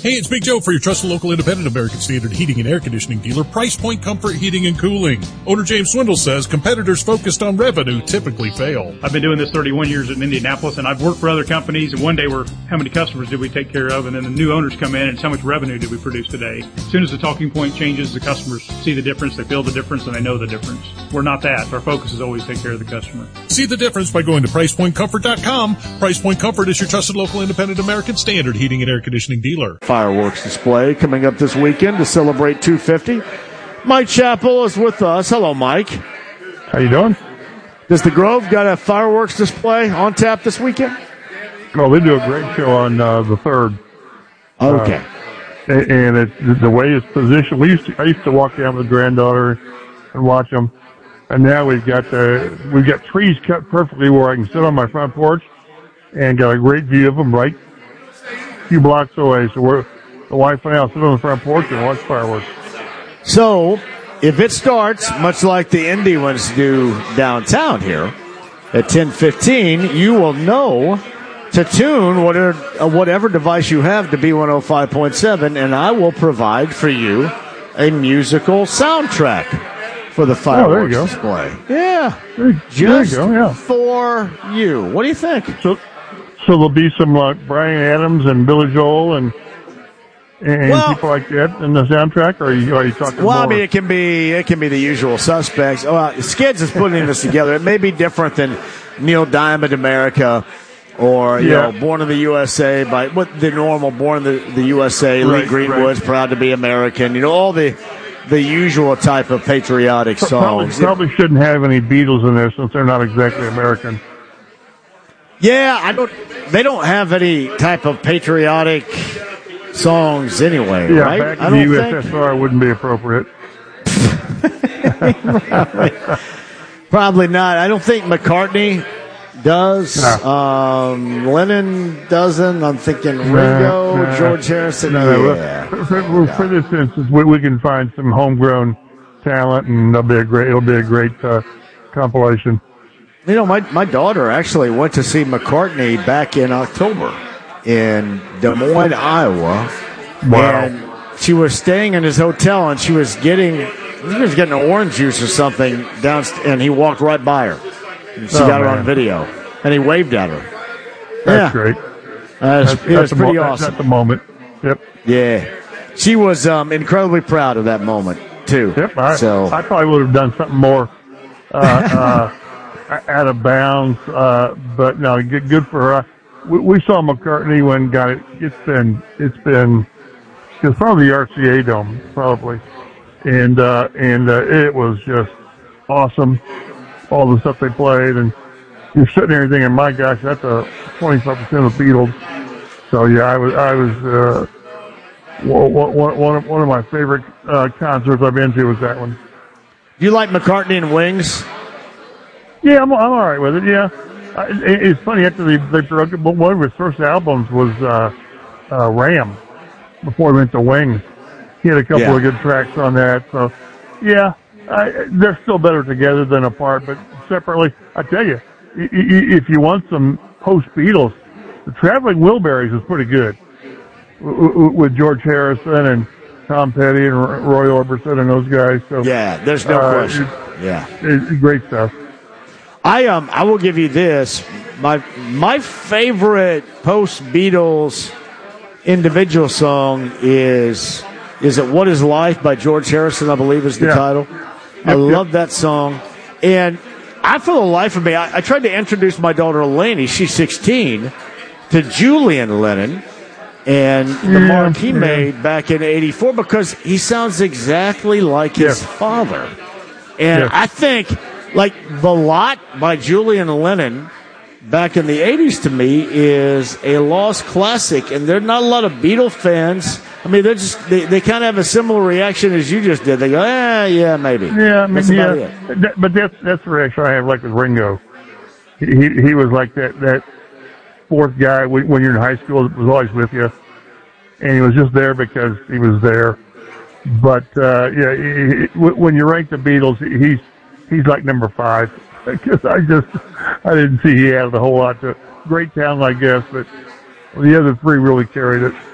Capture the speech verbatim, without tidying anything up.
Hey, it's Big Joe for your trusted local independent American Standard heating and air conditioning dealer, Price Point Comfort Heating and Cooling. Owner James Swindle says competitors focused on revenue typically fail. I've been doing this thirty-one years in Indianapolis, and I've worked for other companies, and one day we're, how many customers did we take care of? And then the new owners come in, and it's how much revenue did we produce today? As soon as the talking point changes, the customers see the difference, they feel the difference, and they know the difference. We're not that. Our focus is always take care of the customer. See the difference by going to price point comfort dot com. Price Point Comfort is your trusted local independent American Standard heating and air conditioning dealer. Fireworks display coming up this weekend to celebrate two fifty. Mike Chappell is with us. Hello, Mike. How you doing? Does the Grove got a fireworks display on tap this weekend? Well, they do a great show on uh, the third. Okay. Uh, and it, the way it's positioned, we used to, I used to walk down with granddaughter and watch them, and now we've got the we've got trees cut perfectly where I can sit on my front porch and got a great view of them right a few blocks away. So we're the wife and I will sit on the front porch and watch fireworks. So, if it starts, much like the Indy ones do downtown here, at ten fifteen, you will know to tune whatever, uh, whatever device you have to B one oh five point seven, and I will provide for you a musical soundtrack for the fireworks oh, display. Yeah. There, Just there you go, yeah. for you. What do you think? So, so there'll be some uh, Bryan Adams and Billy Joel and And well, people like that in the soundtrack, or are you, are you talking well, more? I mean, it can be it can be the usual suspects. Well, Skids is putting this together. It may be different than Neil Diamond America or you yeah. know Born in the U S A by what the normal Born in the, the U S A. Right, Lee Greenwood's right. Proud to Be American. You know all the the usual type of patriotic songs. Probably, probably shouldn't have any Beatles in there since they're not exactly American. Yeah, I don't. They don't have any type of patriotic songs anyway, yeah, right? Back I in don't the U S S R think... wouldn't be appropriate. Probably. Probably not. I don't think McCartney does. No. Um, Lennon doesn't. I'm thinking Ringo, no, no, George Harrison. No, yeah. For, for, for this instance, we, we can find some homegrown talent, and it'll be a great. It'll be a great uh, compilation. You know, my my daughter actually went to see McCartney back in October in Des Moines, Iowa. Wow. And she was staying in his hotel, and she was getting, I think he was getting orange juice or something down, and he walked right by her. And she oh, got man. it on video, and he waved at her. That's yeah. great. Uh, it was, That's, it was that's pretty mo- awesome. That's the moment. Yep. Yeah. She was um, incredibly proud of that moment, too. Yep. I, so. I probably would have done something more uh, uh, out of bounds, uh, but no, good, good for her. We, we saw McCartney when got it. It's been, it's been, it's probably the R C A Dome, probably, and uh, and uh, it was just awesome. All the stuff they played, and you're sitting there thinking, my gosh, that's a twenty-five percent of the Beatles. So yeah, I was, I was uh, one, one, one of one of my favorite uh, concerts I've been to was that one. Do you like McCartney and Wings? Yeah, I'm, I'm all right with it. Yeah. Uh, it, it's funny, after they, they broke it, but one of his first albums was uh, uh, Ram, before he went to Wings. He had a couple yeah. of good tracks on that. So, yeah, I, they're still better together than apart, but separately, I tell you, if you want some post-Beatles, the Traveling Wilburys is pretty good with George Harrison and Tom Petty and Roy Orbison and those guys. So yeah, there's no uh, question. It's, yeah, it's great stuff. I um I will give you this. My my favorite post Beatles individual song is is it What Is Life by George Harrison, I believe is the yeah. title. Yep, I love yep. that song. And I for the life of me, I, I tried to introduce my daughter Lainey, she's sixteen, to Julian Lennon and the yeah, mark he yeah. made back in eighty-four because he sounds exactly like his yeah. father. And yeah. I think like The Lot by Julian Lennon back in the eighties to me is a lost classic, and there are not a lot of Beatles fans. I mean, they're just they, they kind of have a similar reaction as you just did. They go, eh, yeah, maybe. Yeah, I mean, that's about yeah. it. That, but that's that's the reaction I have, like with Ringo. He he, he was like that that fourth guy when, when you're in high school that was always with you, and he was just there because he was there. But uh, yeah, he, he, when you rank the Beatles, he's he's like number five because I just I didn't see he added a whole lot to great talent, I guess, but the other three really carried it.